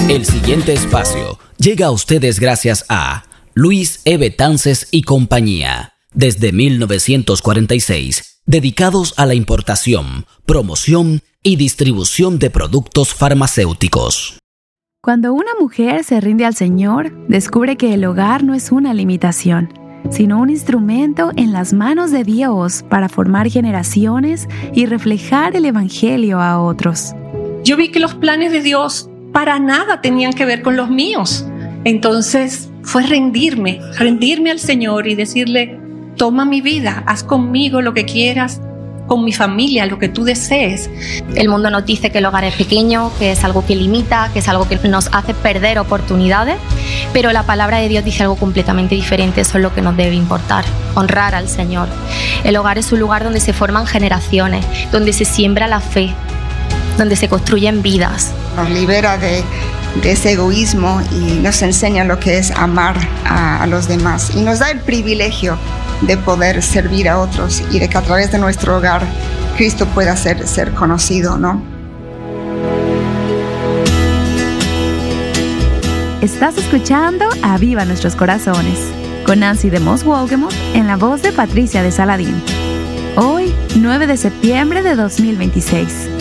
El siguiente espacio llega a ustedes gracias a Luis E. Betances y compañía. Desde 1946, dedicados a la importación, promoción y distribución de productos farmacéuticos. Cuando una mujer se rinde al Señor, descubre que el hogar no es una limitación, sino un instrumento en las manos de Dios para formar generaciones y reflejar el Evangelio a otros. Yo vi que los planes de Dios para nada tenían que ver con los míos. Entonces fue rendirme al Señor y decirle: toma mi vida, haz conmigo lo que quieras, con mi familia, lo que tú desees. El mundo nos dice que el hogar es pequeño, que es algo que limita, que es algo que nos hace perder oportunidades, pero la palabra de Dios dice algo completamente diferente. Eso es lo que nos debe importar, honrar al Señor. El hogar es un lugar donde se forman generaciones, donde se siembra la fe, donde se construyen vidas. Nos libera de ese egoísmo y nos enseña lo que es amar a los demás. Y nos da el privilegio de poder servir a otros y de que a través de nuestro hogar Cristo pueda ser conocido, ¿no? Estás escuchando Aviva Nuestros Corazones, con Nancy de Moss Wolgemuth en la voz de Patricia de Saladín. Hoy, 9 de septiembre de 2026.